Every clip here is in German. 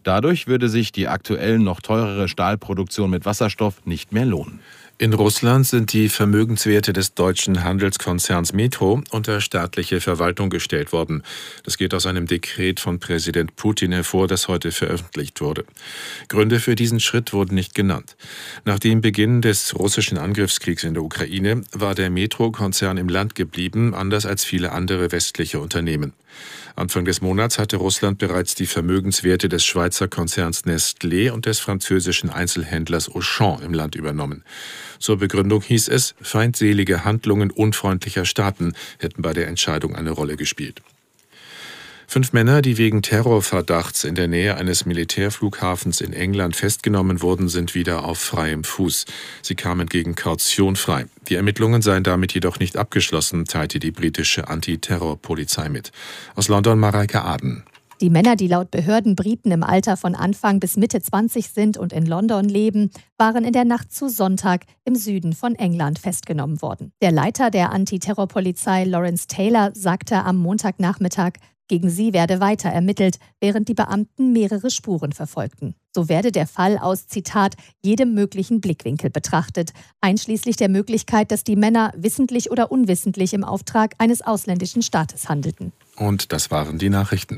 Dadurch würde sich die aktuell noch teurere Stahlproduktion mit Wasserstoff nicht mehr lohnen. In Russland sind die Vermögenswerte des deutschen Handelskonzerns Metro unter staatliche Verwaltung gestellt worden. Das geht aus einem Dekret von Präsident Putin hervor, das heute veröffentlicht wurde. Gründe für diesen Schritt wurden nicht genannt. Nach dem Beginn des russischen Angriffskriegs in der Ukraine war der Metro-Konzern im Land geblieben, anders als viele andere westliche Unternehmen. Anfang des Monats hatte Russland bereits die Vermögenswerte des Schweizer Konzerns Nestlé und des französischen Einzelhändlers Auchan im Land übernommen. Zur Begründung hieß es, feindselige Handlungen unfreundlicher Staaten hätten bei der Entscheidung eine Rolle gespielt. 5 Männer, die wegen Terrorverdachts in der Nähe eines Militärflughafens in England festgenommen wurden, sind wieder auf freiem Fuß. Sie kamen gegen Kaution frei. Die Ermittlungen seien damit jedoch nicht abgeschlossen, teilte die britische Antiterrorpolizei mit. Aus London Mareike Aden. Die Männer, die laut Behörden Briten im Alter von Anfang bis Mitte 20 sind und in London leben, waren in der Nacht zu Sonntag im Süden von England festgenommen worden. Der Leiter der Antiterrorpolizei Lawrence Taylor sagte am Montagnachmittag, gegen sie werde weiter ermittelt, während die Beamten mehrere Spuren verfolgten. So werde der Fall aus, Zitat, jedem möglichen Blickwinkel betrachtet, einschließlich der Möglichkeit, dass die Männer wissentlich oder unwissentlich im Auftrag eines ausländischen Staates handelten. Und das waren die Nachrichten.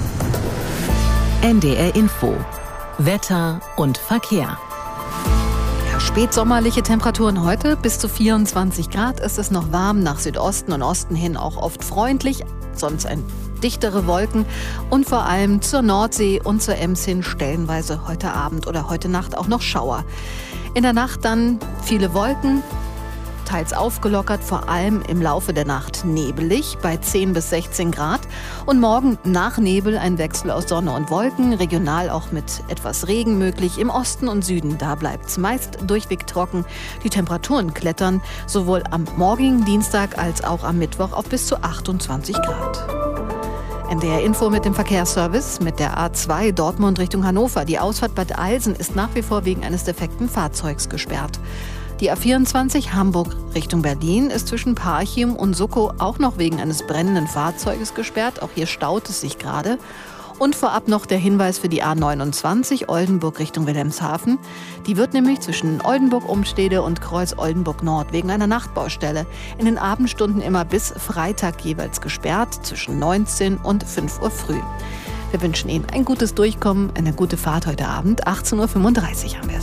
NDR Info. Wetter und Verkehr. Spätsommerliche Temperaturen heute, bis zu 24 Grad. Es ist noch warm, nach Südosten und Osten hin auch oft freundlich, sonst dichtere Wolken und vor allem zur Nordsee und zur Ems hin stellenweise heute Abend oder heute Nacht auch noch Schauer. In der Nacht dann viele Wolken, teils aufgelockert, vor allem im Laufe der Nacht nebelig bei 10 bis 16 Grad. Und morgen nach Nebel ein Wechsel aus Sonne und Wolken, regional auch mit etwas Regen möglich. Im Osten und Süden, da bleibt es meist durchweg trocken. Die Temperaturen klettern sowohl am morgigen Dienstag als auch am Mittwoch auf bis zu 28 Grad. NDR Info mit dem Verkehrsservice mit der A2 Dortmund Richtung Hannover. Die Ausfahrt Bad Eilsen ist nach wie vor wegen eines defekten Fahrzeugs gesperrt. Die A24 Hamburg Richtung Berlin ist zwischen Parchim und Suckow auch noch wegen eines brennenden Fahrzeuges gesperrt. Auch hier staut es sich gerade. Und vorab noch der Hinweis für die A29 Oldenburg Richtung Wilhelmshaven. Die wird nämlich zwischen Oldenburg-Umstede und Kreuz-Oldenburg-Nord wegen einer Nachtbaustelle in den Abendstunden immer bis Freitag jeweils gesperrt, zwischen 19 und 5 Uhr früh. Wir wünschen Ihnen ein gutes Durchkommen, eine gute Fahrt heute Abend. 18.35 Uhr haben wir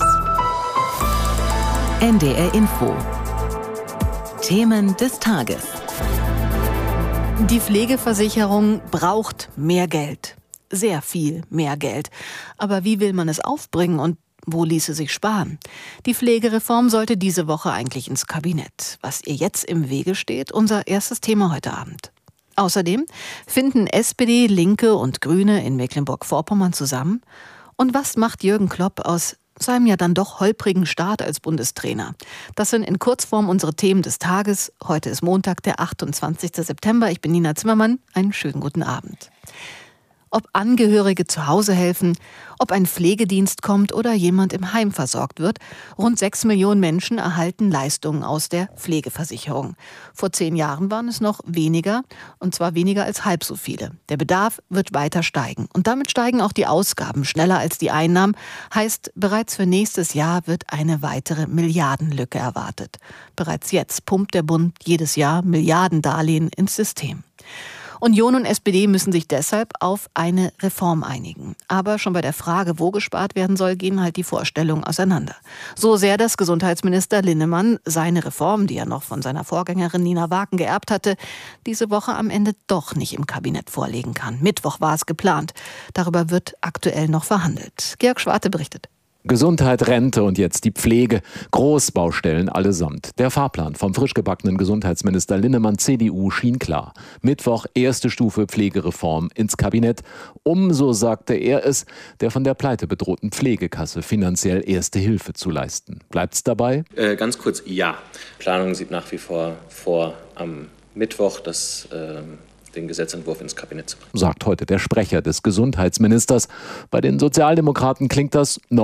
es. NDR Info. Themen des Tages. Die Pflegeversicherung braucht mehr Geld. Sehr viel mehr Geld. Aber wie will man es aufbringen und wo ließe sich sparen? Die Pflegereform sollte diese Woche eigentlich ins Kabinett. Was ihr jetzt im Wege steht, unser erstes Thema heute Abend. Außerdem finden SPD, Linke und Grüne in Mecklenburg-Vorpommern zusammen. Und was macht Jürgen Klopp aus seinem ja dann doch holprigen Start als Bundestrainer? Das sind in Kurzform unsere Themen des Tages. Heute ist Montag, der 28. September. Ich bin Nina Zimmermann. Einen schönen guten Abend. Ob Angehörige zu Hause helfen, ob ein Pflegedienst kommt oder jemand im Heim versorgt wird, rund 6 Millionen Menschen erhalten Leistungen aus der Pflegeversicherung. Vor 10 Jahren waren es noch weniger, und zwar weniger als halb so viele. Der Bedarf wird weiter steigen. Und damit steigen auch die Ausgaben schneller als die Einnahmen. Heißt, bereits für nächstes Jahr wird eine weitere Milliardenlücke erwartet. Bereits jetzt pumpt der Bund jedes Jahr Milliardendarlehen ins System. Union und SPD müssen sich deshalb auf eine Reform einigen. Aber schon bei der Frage, wo gespart werden soll, gehen halt die Vorstellungen auseinander. So sehr, dass Gesundheitsminister Linnemann seine Reform, die er noch von seiner Vorgängerin Nina Waken geerbt hatte, diese Woche am Ende doch nicht im Kabinett vorlegen kann. Mittwoch war es geplant. Darüber wird aktuell noch verhandelt. Georg Schwarte berichtet. Gesundheit, Rente und jetzt die Pflege. Großbaustellen allesamt. Der Fahrplan vom frisch gebackenen Gesundheitsminister Linnemann CDU schien klar. Mittwoch erste Stufe Pflegereform ins Kabinett. So sagte er es, der von der Pleite bedrohten Pflegekasse finanziell erste Hilfe zu leisten. Bleibt's dabei? Ganz kurz, ja. Planung sieht nach wie vor am Mittwoch den Gesetzentwurf ins Kabinett zu bringen. Sagt heute der Sprecher des Gesundheitsministers. Bei den Sozialdemokraten klingt das noch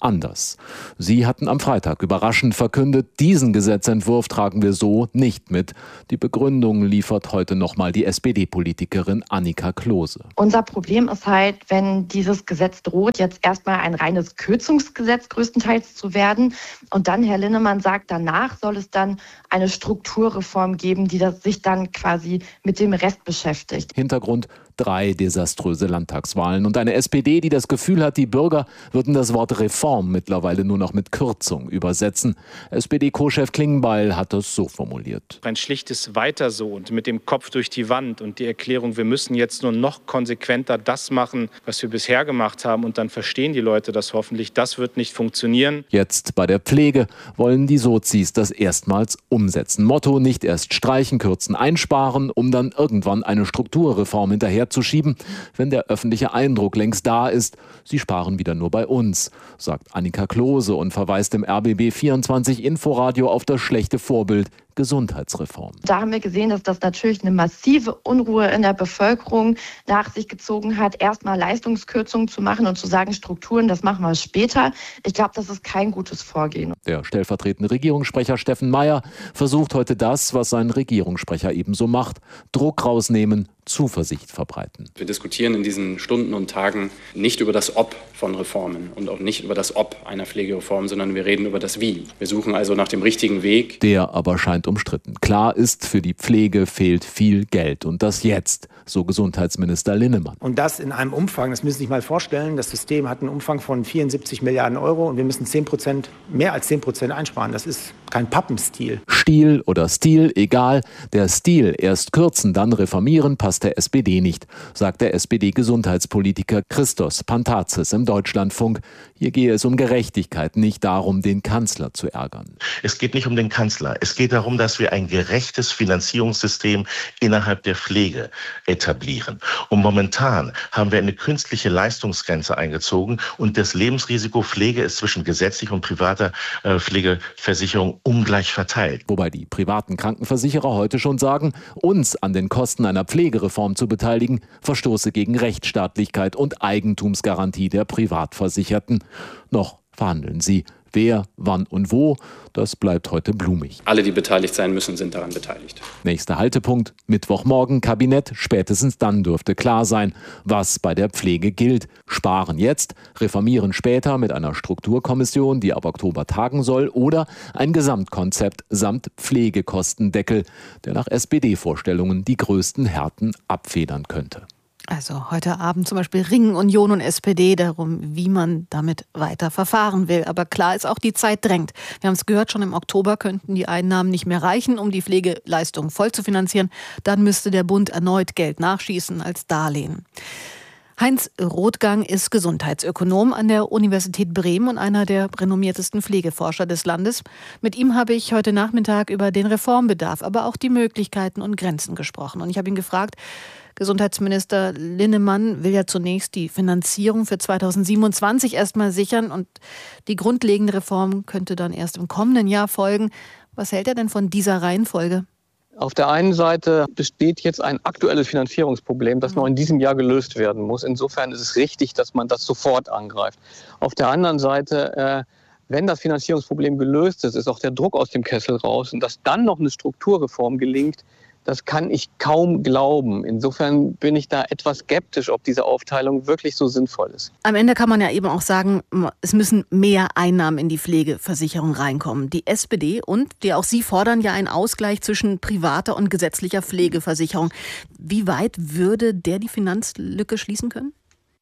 anders. Sie hatten am Freitag überraschend verkündet, diesen Gesetzentwurf tragen wir so nicht mit. Die Begründung liefert heute nochmal die SPD-Politikerin Annika Klose. Unser Problem ist halt, wenn dieses Gesetz droht, jetzt erstmal ein reines Kürzungsgesetz größtenteils zu werden. Und dann, Herr Linnemann sagt, danach soll es dann eine Strukturreform geben, die sich dann quasi mit dem Rest beschäftigt. Hintergrund: 3 desaströse Landtagswahlen und eine SPD, die das Gefühl hat, die Bürger würden das Wort Reform mittlerweile nur noch mit Kürzung übersetzen. SPD-Co-Chef Klingbeil hat das so formuliert. Ein schlichtes Weiter so und mit dem Kopf durch die Wand und die Erklärung, wir müssen jetzt nur noch konsequenter das machen, was wir bisher gemacht haben, und dann verstehen die Leute das hoffentlich, das wird nicht funktionieren. Jetzt bei der Pflege wollen die Sozis das erstmals umsetzen. Motto: nicht erst streichen, kürzen, einsparen, um dann irgendwann eine Strukturreform hinterher zu schieben, wenn der öffentliche Eindruck längst da ist, sie sparen wieder nur bei uns, sagt Annika Klose und verweist im RBB24 Inforadio auf das schlechte Vorbild Gesundheitsreform. Da haben wir gesehen, dass das natürlich eine massive Unruhe in der Bevölkerung nach sich gezogen hat, erstmal Leistungskürzungen zu machen und zu sagen, Strukturen, das machen wir später. Ich glaube, das ist kein gutes Vorgehen. Der stellvertretende Regierungssprecher Steffen Mayer versucht heute das, was sein Regierungssprecher ebenso macht: Druck rausnehmen, Zuversicht verbreiten. Wir diskutieren in diesen Stunden und Tagen nicht über das Ob von Reformen und auch nicht über das Ob einer Pflegereform, sondern wir reden über das Wie. Wir suchen also nach dem richtigen Weg. Der aber scheint umstritten. Klar ist, für die Pflege fehlt viel Geld. Und das jetzt, so Gesundheitsminister Linnemann. Und das in einem Umfang, das müssen Sie sich mal vorstellen, das System hat einen Umfang von 74 Milliarden Euro und wir müssen 10%, mehr als 10% einsparen. Das ist kein Pappenstiel. Stil oder Stil, egal. Der Stil, erst kürzen, dann reformieren, passt der SPD nicht, sagt der SPD-Gesundheitspolitiker Christos Pantazis im Deutschlandfunk. Hier gehe es um Gerechtigkeit, nicht darum, den Kanzler zu ärgern. Es geht nicht um den Kanzler. Es geht darum, dass wir ein gerechtes Finanzierungssystem innerhalb der Pflege etablieren. Und momentan haben wir eine künstliche Leistungsgrenze eingezogen und das Lebensrisiko Pflege ist zwischen gesetzlicher und privater Pflegeversicherung ungleich verteilt. Wobei die privaten Krankenversicherer heute schon sagen, uns an den Kosten einer Pflegereform zu beteiligen, verstoße gegen Rechtsstaatlichkeit und Eigentumsgarantie der Privatversicherten. Noch verhandeln sie. Wer, wann und wo, das bleibt heute blumig. Alle, die beteiligt sein müssen, sind daran beteiligt. Nächster Haltepunkt: Mittwochmorgen Kabinett. Spätestens dann dürfte klar sein, was bei der Pflege gilt. Sparen jetzt, reformieren später mit einer Strukturkommission, die ab Oktober tagen soll, oder ein Gesamtkonzept samt Pflegekostendeckel, der nach SPD-Vorstellungen die größten Härten abfedern könnte. Also heute Abend zum Beispiel ringen Union und SPD darum, wie man damit weiter verfahren will. Aber klar ist auch, die Zeit drängt. Wir haben es gehört, schon im Oktober könnten die Einnahmen nicht mehr reichen, um die Pflegeleistung voll zu finanzieren. Dann müsste der Bund erneut Geld nachschießen als Darlehen. Heinz Rothgang ist Gesundheitsökonom an der Universität Bremen und einer der renommiertesten Pflegeforscher des Landes. Mit ihm habe ich heute Nachmittag über den Reformbedarf, aber auch die Möglichkeiten und Grenzen gesprochen. Und ich habe ihn gefragt, Gesundheitsminister Linnemann will ja zunächst die Finanzierung für 2027 erstmal sichern und die grundlegende Reform könnte dann erst im kommenden Jahr folgen. Was hält er denn von dieser Reihenfolge? Auf der einen Seite besteht jetzt ein aktuelles Finanzierungsproblem, das noch in diesem Jahr gelöst werden muss. Insofern ist es richtig, dass man das sofort angreift. Auf der anderen Seite, wenn das Finanzierungsproblem gelöst ist, ist auch der Druck aus dem Kessel raus. Und dass dann noch eine Strukturreform gelingt, das kann ich kaum glauben. Insofern bin ich da etwas skeptisch, ob diese Aufteilung wirklich so sinnvoll ist. Am Ende kann man ja eben auch sagen, es müssen mehr Einnahmen in die Pflegeversicherung reinkommen. Die SPD und auch Sie fordern ja einen Ausgleich zwischen privater und gesetzlicher Pflegeversicherung. Wie weit würde der die Finanzlücke schließen können?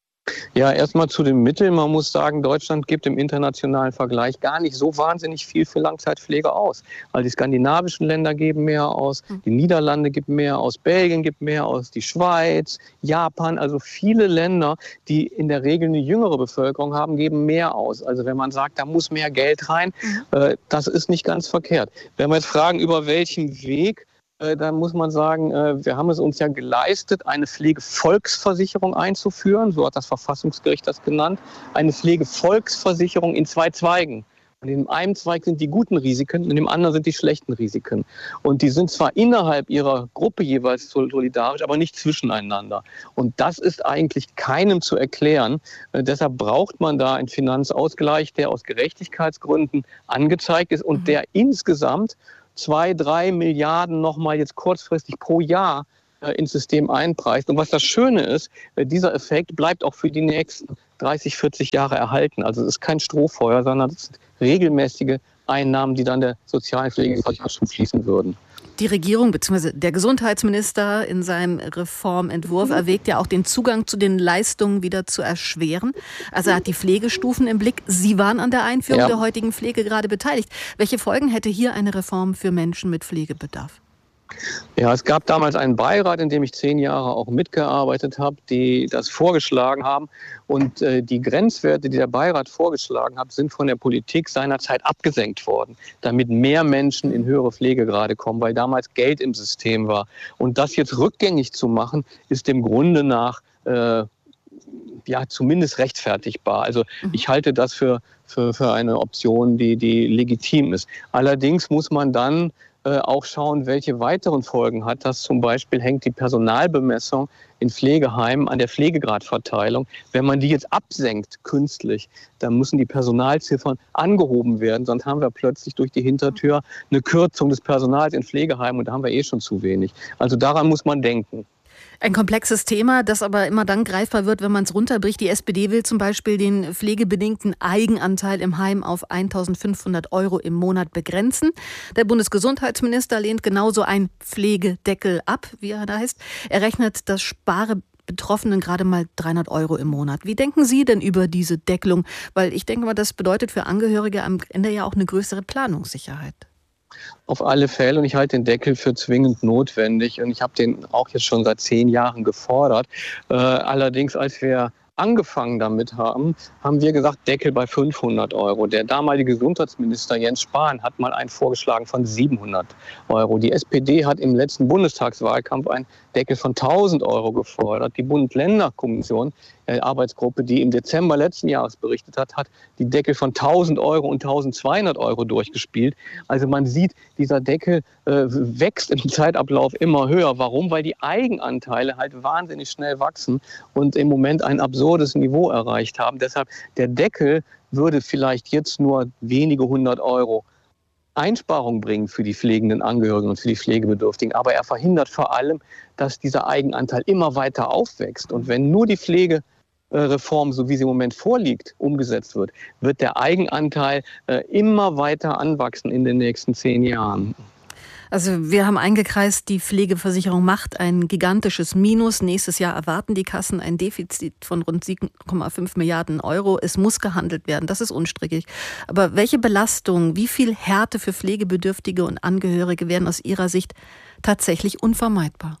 Ja, erstmal zu den Mitteln. Man muss sagen, Deutschland gibt im internationalen Vergleich gar nicht so wahnsinnig viel für Langzeitpflege aus. Also die skandinavischen Länder geben mehr aus, die Niederlande geben mehr aus, Belgien gibt mehr aus, die Schweiz, Japan, also viele Länder, die in der Regel eine jüngere Bevölkerung haben, geben mehr aus. Also wenn man sagt, da muss mehr Geld rein, das ist nicht ganz verkehrt. Wenn wir jetzt fragen, über welchen Weg, dann muss man sagen, wir haben es uns ja geleistet, eine Pflegevolksversicherung einzuführen, so hat das Verfassungsgericht das genannt, eine Pflegevolksversicherung in 2 Zweigen. Und in einem Zweig sind die guten Risiken, in dem anderen sind die schlechten Risiken. Und die sind zwar innerhalb ihrer Gruppe jeweils solidarisch, aber nicht zwischeneinander. Und das ist eigentlich keinem zu erklären. Deshalb braucht man da einen Finanzausgleich, der aus Gerechtigkeitsgründen angezeigt ist und der insgesamt 2-3 Milliarden nochmal jetzt kurzfristig pro Jahr ins System einpreist. Und was das Schöne ist, dieser Effekt bleibt auch für die nächsten 30, 40 Jahre erhalten. Also es ist kein Strohfeuer, sondern es sind regelmäßige Einnahmen, die dann der sozialen Pflegeversicherung fließen würden. Die Regierung bzw. der Gesundheitsminister in seinem Reformentwurf erwägt ja auch, den Zugang zu den Leistungen wieder zu erschweren. Also er hat die Pflegestufen im Blick. Sie waren an der Einführung der heutigen Pflege gerade beteiligt. Welche Folgen hätte hier eine Reform für Menschen mit Pflegebedarf? Ja, es gab damals einen Beirat, in dem ich 10 Jahre auch mitgearbeitet habe, die das vorgeschlagen haben. Und die Grenzwerte, die der Beirat vorgeschlagen hat, sind von der Politik seinerzeit abgesenkt worden, damit mehr Menschen in höhere Pflegegrade kommen, weil damals Geld im System war. Und das jetzt rückgängig zu machen, ist dem Grunde nach zumindest rechtfertigbar. Also ich halte das für eine Option, die legitim ist. Allerdings muss man dann auch schauen, welche weiteren Folgen hat das. Zum Beispiel hängt die Personalbemessung in Pflegeheimen an der Pflegegradverteilung. Wenn man die jetzt absenkt künstlich, dann müssen die Personalziffern angehoben werden. Sonst haben wir plötzlich durch die Hintertür eine Kürzung des Personals in Pflegeheimen und da haben wir schon zu wenig. Also daran muss man denken. Ein komplexes Thema, das aber immer dann greifbar wird, wenn man es runterbricht. Die SPD will zum Beispiel den pflegebedingten Eigenanteil im Heim auf 1.500 € im Monat begrenzen. Der Bundesgesundheitsminister lehnt genauso einen Pflegedeckel ab, wie er da heißt. Er rechnet, das spare Betroffenen gerade mal 300 € im Monat. Wie denken Sie denn über diese Deckelung? Weil ich denke mal, das bedeutet für Angehörige am Ende ja auch eine größere Planungssicherheit. Auf alle Fälle, und ich halte den Deckel für zwingend notwendig und ich habe den auch jetzt schon seit 10 Jahren gefordert. Allerdings, als wir angefangen damit haben wir gesagt, Deckel bei 500 €. Der damalige Gesundheitsminister Jens Spahn hat mal einen vorgeschlagen von 700 €. Die SPD hat im letzten Bundestagswahlkampf einen Deckel von 1.000 € gefordert. Die Bund-Länder-Kommission, Arbeitsgruppe, die im Dezember letzten Jahres berichtet hat, hat die Deckel von 1.000 € und 1.200 € durchgespielt. Also man sieht, dieser Deckel wächst im Zeitablauf immer höher. Warum? Weil die Eigenanteile halt wahnsinnig schnell wachsen und im Moment ein absurdes Niveau erreicht haben. Deshalb, der Deckel würde vielleicht jetzt nur wenige 100 € Einsparung bringen für die pflegenden Angehörigen und für die Pflegebedürftigen. Aber er verhindert vor allem, dass dieser Eigenanteil immer weiter aufwächst. Und wenn nur die Pflegereform, so wie sie im Moment vorliegt, umgesetzt wird, wird der Eigenanteil immer weiter anwachsen in den nächsten 10 Jahren. Also wir haben eingekreist, die Pflegeversicherung macht ein gigantisches Minus. Nächstes Jahr erwarten die Kassen ein Defizit von rund 7,5 Milliarden €. Es muss gehandelt werden, das ist unstrittig. Aber welche Belastung, wie viel Härte für Pflegebedürftige und Angehörige wären aus Ihrer Sicht tatsächlich unvermeidbar?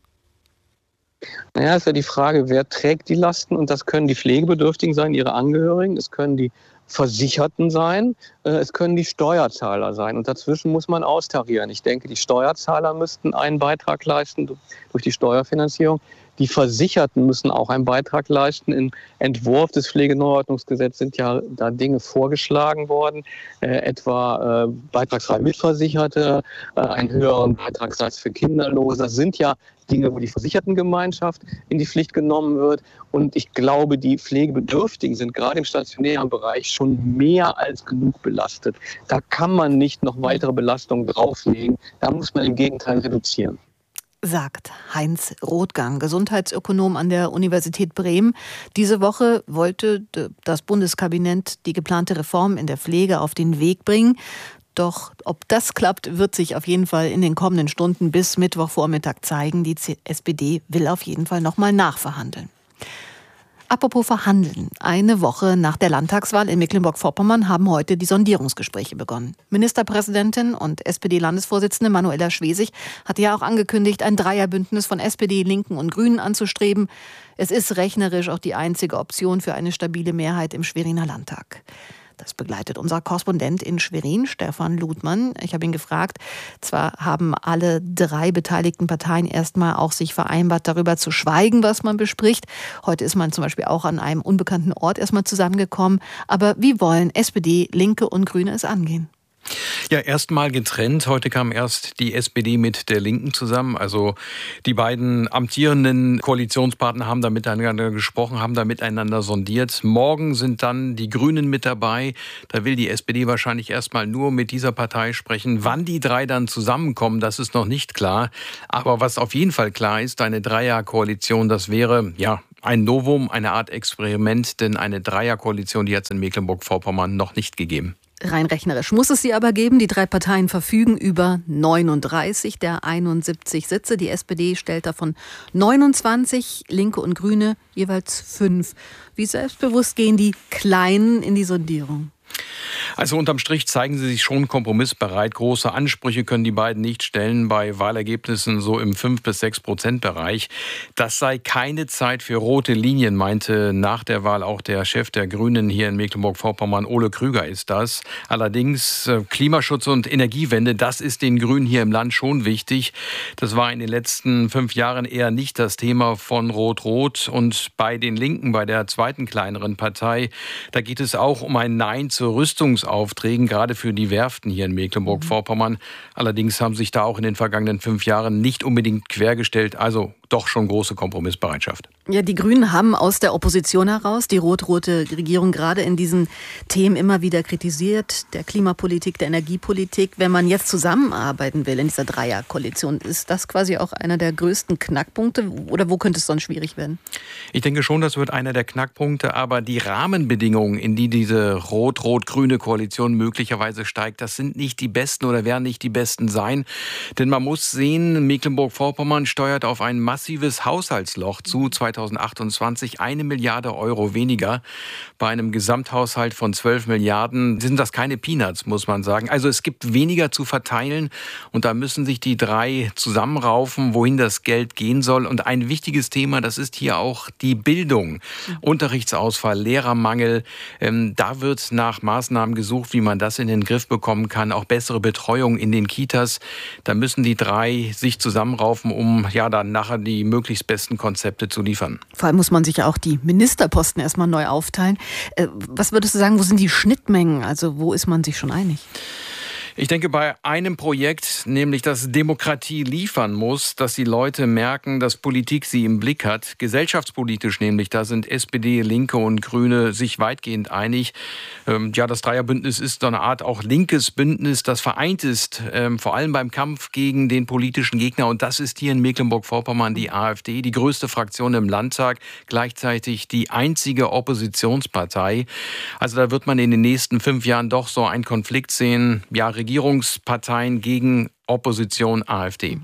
Naja, ist ja die Frage, wer trägt die Lasten? Und das können die Pflegebedürftigen sein, ihre Angehörigen, es können die Versicherten sein, es können die Steuerzahler sein. Und dazwischen muss man austarieren. Ich denke, die Steuerzahler müssten einen Beitrag leisten durch die Steuerfinanzierung. Die Versicherten müssen auch einen Beitrag leisten. Im Entwurf des Pflegeneuordnungsgesetzes sind ja da Dinge vorgeschlagen worden, etwa beitragsfrei Mitversicherte, einen höheren Beitragssatz für Kinderlose. Das sind ja Dinge, wo die Versichertengemeinschaft in die Pflicht genommen wird. Und ich glaube, die Pflegebedürftigen sind gerade im stationären Bereich schon mehr als genug belastet. Da kann man nicht noch weitere Belastungen drauflegen. Da muss man im Gegenteil reduzieren. Sagt Heinz Rothgang, Gesundheitsökonom an der Universität Bremen. Diese Woche wollte das Bundeskabinett die geplante Reform in der Pflege auf den Weg bringen. Doch ob das klappt, wird sich auf jeden Fall in den kommenden Stunden bis Mittwochvormittag zeigen. Die SPD will auf jeden Fall nochmal nachverhandeln. Apropos verhandeln. Eine Woche nach der Landtagswahl in Mecklenburg-Vorpommern haben heute die Sondierungsgespräche begonnen. Ministerpräsidentin und SPD-Landesvorsitzende Manuela Schwesig hatte ja auch angekündigt, ein Dreierbündnis von SPD, Linken und Grünen anzustreben. Es ist rechnerisch auch die einzige Option für eine stabile Mehrheit im Schweriner Landtag. Das begleitet unser Korrespondent in Schwerin, Stefan Ludmann. Ich habe ihn gefragt, zwar haben alle 3 beteiligten Parteien erstmal auch sich vereinbart, darüber zu schweigen, was man bespricht. Heute ist man zum Beispiel auch an einem unbekannten Ort erstmal zusammengekommen. Aber wie wollen SPD, Linke und Grüne es angehen? Ja, erstmal getrennt. Heute kam erst die SPD mit der Linken zusammen. Also die beiden amtierenden Koalitionspartner haben da miteinander gesprochen, haben da miteinander sondiert. Morgen sind dann die Grünen mit dabei. Da will die SPD wahrscheinlich erstmal nur mit dieser Partei sprechen. Wann die 3 dann zusammenkommen, das ist noch nicht klar. Aber was auf jeden Fall klar ist, eine Dreierkoalition, das wäre ein Novum, eine Art Experiment, denn eine Dreierkoalition, die hat es in Mecklenburg-Vorpommern noch nicht gegeben. Rein rechnerisch muss es sie aber geben. Die 3 Parteien verfügen über 39 der 71 Sitze. Die SPD stellt davon 29, Linke und Grüne jeweils 5. Wie selbstbewusst gehen die Kleinen in die Sondierung? Also unterm Strich zeigen sie sich schon kompromissbereit. Große Ansprüche können die beiden nicht stellen, bei Wahlergebnissen so im 5-6% Das sei keine Zeit für rote Linien, meinte nach der Wahl auch der Chef der Grünen hier in Mecklenburg-Vorpommern, Ole Krüger ist das. Allerdings Klimaschutz und Energiewende, das ist den Grünen hier im Land schon wichtig. Das war in den letzten 5 Jahren eher nicht das Thema von Rot-Rot. Und bei den Linken, bei der zweiten kleineren Partei, da geht es auch um ein Nein zu Rüstungsaufträgen, gerade für die Werften hier in Mecklenburg-Vorpommern. Allerdings haben sich da auch in den vergangenen 5 Jahren nicht unbedingt quergestellt, also doch schon große Kompromissbereitschaft. Ja, die Grünen haben aus der Opposition heraus die rot-rote Regierung gerade in diesen Themen immer wieder kritisiert, der Klimapolitik, der Energiepolitik. Wenn man jetzt zusammenarbeiten will in dieser Dreierkoalition, ist das quasi auch einer der größten Knackpunkte oder wo könnte es sonst schwierig werden? Ich denke schon, das wird einer der Knackpunkte, aber die Rahmenbedingungen, in die diese rot-rot-grüne Koalition möglicherweise steigt, das sind nicht die besten oder werden nicht die besten sein. Denn man muss sehen, Mecklenburg-Vorpommern steuert auf ein massives Haushaltsloch zu. 2028 1 Milliarde Euro weniger. Bei einem Gesamthaushalt von 12 Milliarden sind das keine Peanuts, muss man sagen. Also es gibt weniger zu verteilen und da müssen sich die 3 zusammenraufen, wohin das Geld gehen soll. Und ein wichtiges Thema, das ist hier auch die Bildung. Unterrichtsausfall, Lehrermangel. Da wird nach Maßnahmen gesucht, wie man das in den Griff bekommen kann. Auch bessere Betreuung in den Kitas. Da müssen die 3 sich zusammenraufen, um dann nachher die möglichst besten Konzepte zu liefern. Vor allem muss man sich ja auch die Ministerposten erstmal neu aufteilen. Was würdest du sagen, wo sind die Schnittmengen? Also wo ist man sich schon einig? Ich denke, bei einem Projekt, nämlich dass Demokratie liefern muss, dass die Leute merken, dass Politik sie im Blick hat, gesellschaftspolitisch nämlich, da sind SPD, Linke und Grüne sich weitgehend einig. Das Dreierbündnis ist so eine Art auch linkes Bündnis, das vereint ist, vor allem beim Kampf gegen den politischen Gegner. Und das ist hier in Mecklenburg-Vorpommern die AfD, die größte Fraktion im Landtag, gleichzeitig die einzige Oppositionspartei. Also da wird man in den nächsten 5 Jahren doch so einen Konflikt sehen, Regierungsparteien gegen Opposition AfD.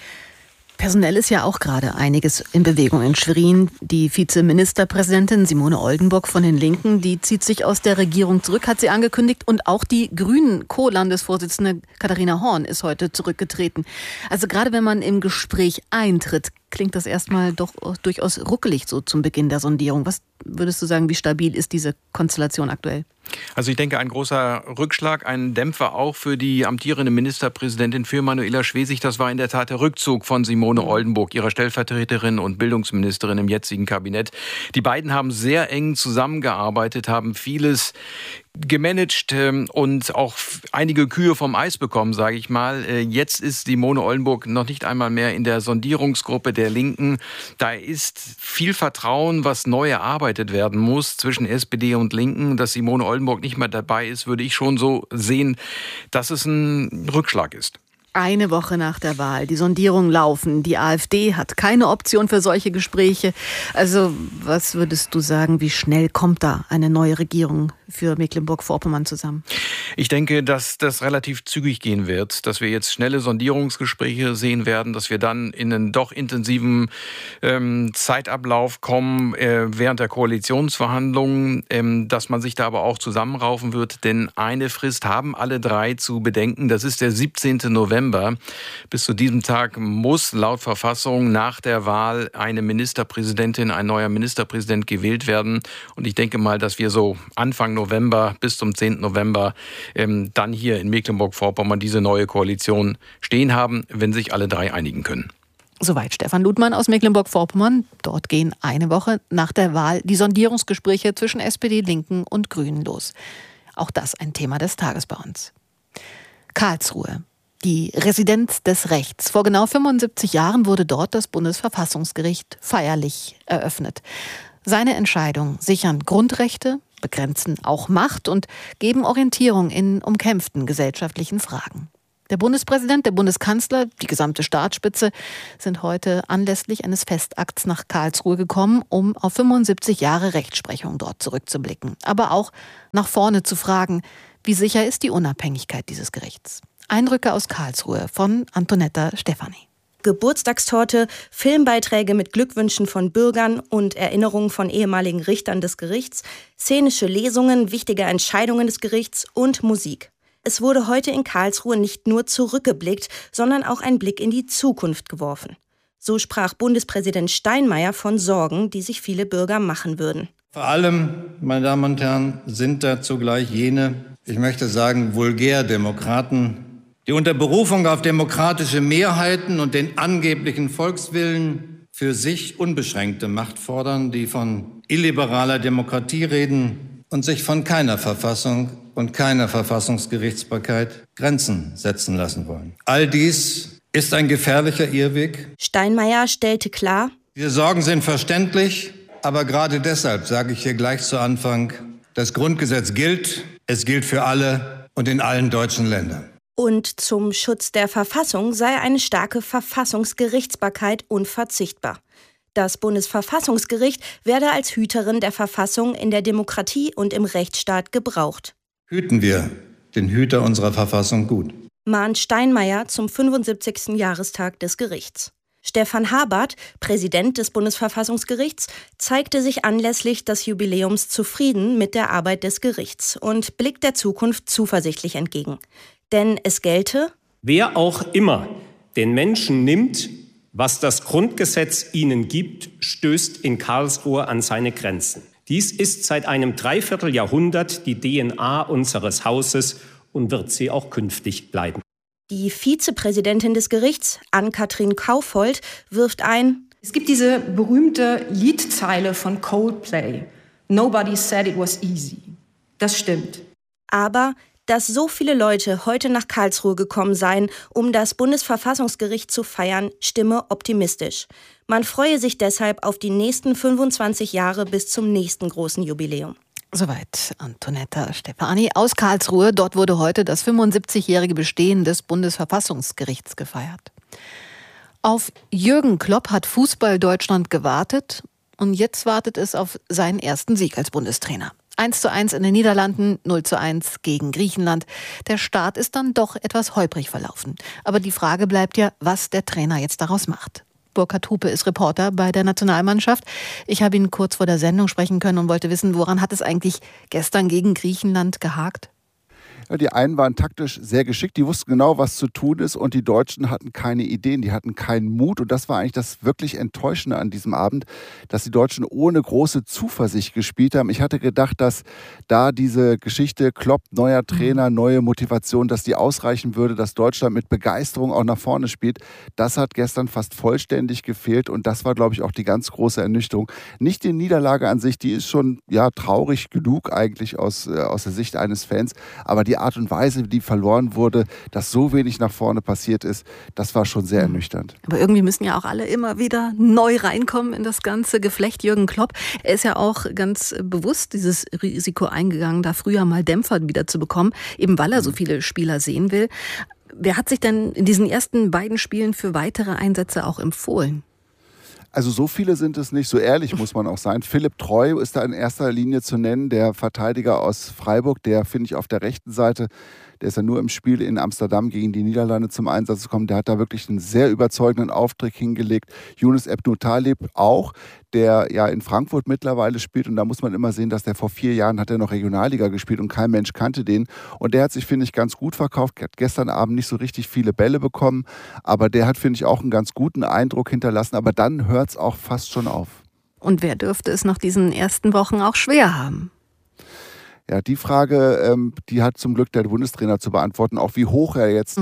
Personell ist ja auch gerade einiges in Bewegung in Schwerin. Die Vizeministerpräsidentin Simone Oldenburg von den Linken, die zieht sich aus der Regierung zurück, hat sie angekündigt. Und auch die Grünen-Co-Landesvorsitzende Katharina Horn ist heute zurückgetreten. Also gerade wenn man im Gespräch eintritt, klingt das erstmal doch durchaus ruckelig so zum Beginn der Sondierung. Was würdest du sagen, wie stabil ist diese Konstellation aktuell? Also ich denke, ein großer Rückschlag, ein Dämpfer auch für die amtierende Ministerpräsidentin, für Manuela Schwesig. Das war in der Tat der Rückzug von Simone Oldenburg, ihrer Stellvertreterin und Bildungsministerin im jetzigen Kabinett. Die beiden haben sehr eng zusammengearbeitet, haben vieles gemanagt und auch einige Kühe vom Eis bekommen, sage ich mal. Jetzt ist Simone Oldenburg noch nicht einmal mehr in der Sondierungsgruppe der Linken. Da ist viel Vertrauen, was neu erarbeitet werden muss zwischen SPD und Linken. Dass Simone Oldenburg nicht mehr dabei ist, würde ich schon so sehen, dass es ein Rückschlag ist. Eine Woche nach der Wahl, die Sondierungen laufen. Die AfD hat keine Option für solche Gespräche. Also was würdest du sagen, wie schnell kommt da eine neue Regierung für Mecklenburg-Vorpommern zusammen? Ich denke, dass das relativ zügig gehen wird, dass wir jetzt schnelle Sondierungsgespräche sehen werden, dass wir dann in einen doch intensiven Zeitablauf kommen während der Koalitionsverhandlungen, dass man sich da aber auch zusammenraufen wird, denn eine Frist haben alle 3 zu bedenken, das ist der 17. November. Bis zu diesem Tag muss laut Verfassung nach der Wahl eine Ministerpräsidentin, ein neuer Ministerpräsident gewählt werden. Und ich denke mal, dass wir so Anfang November bis zum 10. November dann hier in Mecklenburg-Vorpommern diese neue Koalition stehen haben, wenn sich alle drei einigen können. Soweit Stefan Ludmann aus Mecklenburg-Vorpommern. Dort gehen eine Woche nach der Wahl die Sondierungsgespräche zwischen SPD, Linken und Grünen los. Auch das ein Thema des Tages bei uns. Karlsruhe, die Residenz des Rechts. Vor genau 75 Jahren wurde dort das Bundesverfassungsgericht feierlich eröffnet. Seine Entscheidungen sichern Grundrechte, begrenzen auch Macht und geben Orientierung in umkämpften gesellschaftlichen Fragen. Der Bundespräsident, der Bundeskanzler, die gesamte Staatsspitze sind heute anlässlich eines Festakts nach Karlsruhe gekommen, um auf 75 Jahre Rechtsprechung dort zurückzublicken. Aber auch nach vorne zu fragen, wie sicher ist die Unabhängigkeit dieses Gerichts? Eindrücke aus Karlsruhe von Antonetta Stefani. Geburtstagstorte, Filmbeiträge mit Glückwünschen von Bürgern und Erinnerungen von ehemaligen Richtern des Gerichts, szenische Lesungen wichtiger Entscheidungen des Gerichts und Musik. Es wurde heute in Karlsruhe nicht nur zurückgeblickt, sondern auch ein Blick in die Zukunft geworfen. So sprach Bundespräsident Steinmeier von Sorgen, die sich viele Bürger machen würden. Vor allem, meine Damen und Herren, sind da zugleich jene, ich möchte sagen, Vulgärdemokraten, die unter Berufung auf demokratische Mehrheiten und den angeblichen Volkswillen für sich unbeschränkte Macht fordern, die von illiberaler Demokratie reden und sich von keiner Verfassung und keiner Verfassungsgerichtsbarkeit Grenzen setzen lassen wollen. All dies ist ein gefährlicher Irrweg. Steinmeier stellte klar: Diese Sorgen sind verständlich, aber gerade deshalb sage ich hier gleich zu Anfang, das Grundgesetz gilt, es gilt für alle und in allen deutschen Ländern. Und zum Schutz der Verfassung sei eine starke Verfassungsgerichtsbarkeit unverzichtbar. Das Bundesverfassungsgericht werde als Hüterin der Verfassung in der Demokratie und im Rechtsstaat gebraucht. Hüten wir den Hüter unserer Verfassung gut. Mahnt Steinmeier zum 75. Jahrestag des Gerichts. Stefan Habart, Präsident des Bundesverfassungsgerichts, zeigte sich anlässlich des Jubiläums zufrieden mit der Arbeit des Gerichts und blickt der Zukunft zuversichtlich entgegen. Denn es gelte: Wer auch immer den Menschen nimmt, was das Grundgesetz ihnen gibt, stößt in Karlsruhe an seine Grenzen. Dies ist seit einem Dreivierteljahrhundert die DNA unseres Hauses und wird sie auch künftig bleiben. Die Vizepräsidentin des Gerichts, Ann-Kathrin Kaufold, wirft ein: Es gibt diese berühmte Liedzeile von Coldplay. Nobody said it was easy. Das stimmt. Aber dass so viele Leute heute nach Karlsruhe gekommen seien, um das Bundesverfassungsgericht zu feiern, stimme optimistisch. Man freue sich deshalb auf die nächsten 25 Jahre bis zum nächsten großen Jubiläum. Soweit Antonetta Stefani aus Karlsruhe. Dort wurde heute das 75-jährige Bestehen des Bundesverfassungsgerichts gefeiert. Auf Jürgen Klopp hat Fußball-Deutschland gewartet und jetzt wartet es auf seinen ersten Sieg als Bundestrainer. 1:1 in den Niederlanden, 0:1 gegen Griechenland. Der Start ist dann doch etwas holprig verlaufen. Aber die Frage bleibt ja, was der Trainer jetzt daraus macht. Burkhard Hupe ist Reporter bei der Nationalmannschaft. Ich habe ihn kurz vor der Sendung sprechen können und wollte wissen, woran hat es eigentlich gestern gegen Griechenland gehakt? Ja, die einen waren taktisch sehr geschickt, die wussten genau, was zu tun ist, und die Deutschen hatten keine Ideen, die hatten keinen Mut, und das war eigentlich das wirklich Enttäuschende an diesem Abend, dass die Deutschen ohne große Zuversicht gespielt haben. Ich hatte gedacht, dass da diese Geschichte Klopp, neuer Trainer, neue Motivation, dass die ausreichen würde, dass Deutschland mit Begeisterung auch nach vorne spielt. Das hat gestern fast vollständig gefehlt, und das war, glaube ich, auch die ganz große Ernüchterung. Nicht die Niederlage an sich, die ist schon traurig genug eigentlich aus der Sicht eines Fans, aber die Art und Weise, wie die verloren wurde, dass so wenig nach vorne passiert ist, das war schon sehr ernüchternd. Aber irgendwie müssen ja auch alle immer wieder neu reinkommen in das ganze Geflecht. Jürgen Klopp, er ist ja auch ganz bewusst dieses Risiko eingegangen, da früher mal Dämpfer wieder zu bekommen, eben weil er so viele Spieler sehen will. Wer hat sich denn in diesen ersten beiden Spielen für weitere Einsätze auch empfohlen? Also so viele sind es nicht, so ehrlich muss man auch sein. Philipp Treu ist da in erster Linie zu nennen, der Verteidiger aus Freiburg, der, finde ich, auf der rechten Seite, der ist ja nur im Spiel in Amsterdam gegen die Niederlande zum Einsatz gekommen, der hat da wirklich einen sehr überzeugenden Auftritt hingelegt. Yunus Ebnou Taleb auch, der ja in Frankfurt mittlerweile spielt, und da muss man immer sehen, dass der vor 4 Jahren hat er noch Regionalliga gespielt und kein Mensch kannte den, und der hat sich, finde ich, ganz gut verkauft, hat gestern Abend nicht so richtig viele Bälle bekommen, aber der hat, finde ich, auch einen ganz guten Eindruck hinterlassen, aber dann hört es auch fast schon auf. Und wer dürfte es nach diesen ersten Wochen auch schwer haben? Ja, die Frage, die hat zum Glück der Bundestrainer zu beantworten, auch wie hoch er jetzt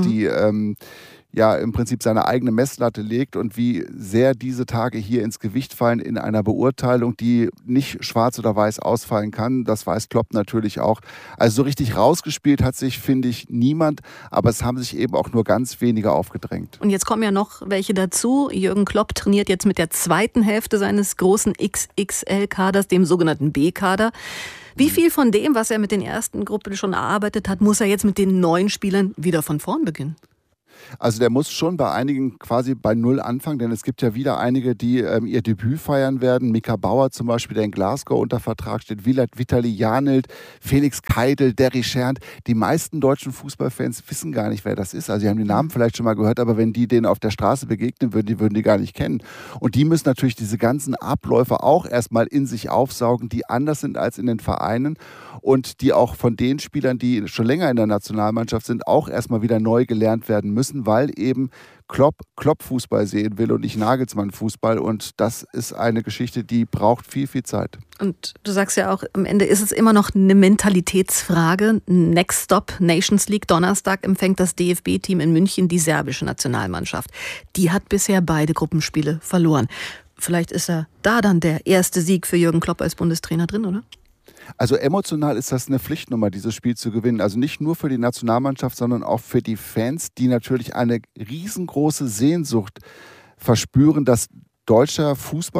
im Prinzip seine eigene Messlatte legt und wie sehr diese Tage hier ins Gewicht fallen in einer Beurteilung, die nicht schwarz oder weiß ausfallen kann. Das weiß Klopp natürlich auch. Also so richtig rausgespielt hat sich, finde ich, niemand, aber es haben sich eben auch nur ganz wenige aufgedrängt. Und jetzt kommen ja noch welche dazu. Jürgen Klopp trainiert jetzt mit der zweiten Hälfte seines großen XXL-Kaders, dem sogenannten B-Kader. Wie viel von dem, was er mit den ersten Gruppen schon erarbeitet hat, muss er jetzt mit den neuen Spielern wieder von vorn beginnen? Also der muss schon bei einigen quasi bei Null anfangen, denn es gibt ja wieder einige, die ihr Debüt feiern werden. Mika Bauer zum Beispiel, der in Glasgow unter Vertrag steht, Vitali Janelt, Felix Keidel, Derry Schernt. Die meisten deutschen Fußballfans wissen gar nicht, wer das ist. Also sie haben die Namen vielleicht schon mal gehört, aber wenn die denen auf der Straße begegnen würden die gar nicht kennen. Und die müssen natürlich diese ganzen Abläufe auch erstmal in sich aufsaugen, die anders sind als in den Vereinen und die auch von den Spielern, die schon länger in der Nationalmannschaft sind, auch erstmal wieder neu gelernt werden müssen, weil eben Klopp Fußball sehen will und nicht Nagelsmann Fußball. Und das ist eine Geschichte, die braucht viel, viel Zeit. Und du sagst ja auch, am Ende ist es immer noch eine Mentalitätsfrage. Next Stop, Nations League, Donnerstag empfängt das DFB-Team in München die serbische Nationalmannschaft. Die hat bisher beide Gruppenspiele verloren. Vielleicht ist da dann der erste Sieg für Jürgen Klopp als Bundestrainer drin, oder? Also emotional ist das eine Pflichtnummer, dieses Spiel zu gewinnen. Also nicht nur für die Nationalmannschaft, sondern auch für die Fans, die natürlich eine riesengroße Sehnsucht verspüren, dass deutscher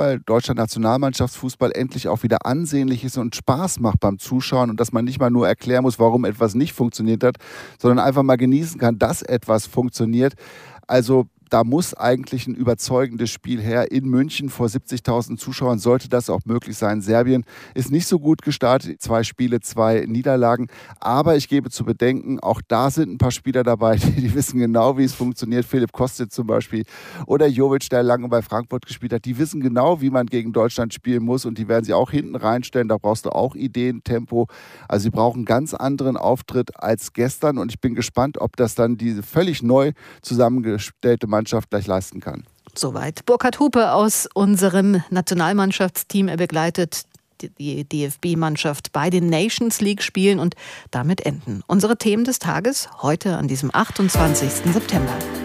Nationalmannschaftsfußball endlich auch wieder ansehnlich ist und Spaß macht beim Zuschauen und dass man nicht mal nur erklären muss, warum etwas nicht funktioniert hat, sondern einfach mal genießen kann, dass etwas funktioniert. Also da muss eigentlich ein überzeugendes Spiel her. In München vor 70.000 Zuschauern sollte das auch möglich sein. Serbien ist nicht so gut gestartet. 2 Spiele, 2 Niederlagen. Aber ich gebe zu bedenken, auch da sind ein paar Spieler dabei, die wissen genau, wie es funktioniert. Philipp Kostic zum Beispiel oder Jovic, der lange bei Frankfurt gespielt hat. Die wissen genau, wie man gegen Deutschland spielen muss und die werden sie auch hinten reinstellen. Da brauchst du auch Ideen, Tempo. Also sie brauchen einen ganz anderen Auftritt als gestern und ich bin gespannt, ob das dann diese völlig neu zusammengestellte Mannschaft gleich leisten kann. Soweit Burkhard Hupe aus unserem Nationalmannschaftsteam. Er begleitet die DFB-Mannschaft bei den Nations League-Spielen und damit enden unsere Themen des Tages heute an diesem 28. September.